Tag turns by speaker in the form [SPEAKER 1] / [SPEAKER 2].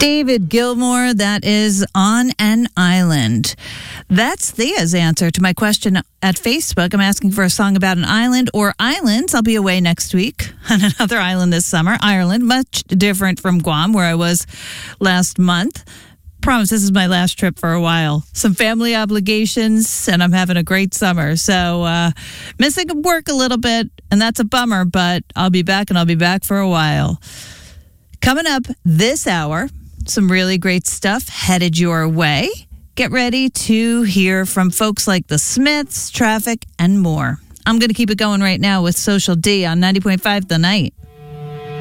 [SPEAKER 1] David Gilmour, that is On an Island. That's Thea's answer to my question at Facebook. I'm asking for a song about an island or islands. I'll be away next week on another island this summer. Ireland, much different from Guam, where I was last month. Promise this is my last trip for a while. Some family obligations, and I'm having a great summer. So missing work a little bit, and that's a bummer, but I'll be back, and I'll be back for a while. Coming up this hour, some really great stuff headed your way. Get ready to hear from folks like the Smiths, Traffic, and more. I'm going to keep it going right now with Social D on 90.5 The Night.